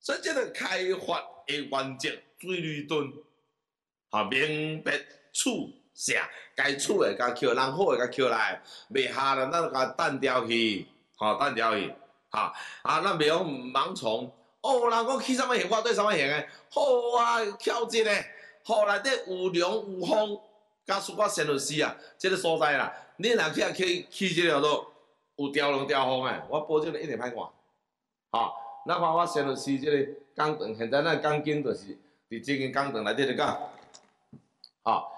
所以这个开发的原则水利墩，明白处下，该处的甲捡，人好的甲捡来，袂下了咱就甲单调去，单调去，咱袂用盲从。人讲起啥物型，我对啥物型的，好啊，巧一个，内底有龙有凤，甲属我仙律师啊，这个所在啦，你若起这条路有雕龙雕凤的，我保证你一定歹看。咱看我仙律师这个工程，现在咱钢筋就是伫这间工程内底咧讲，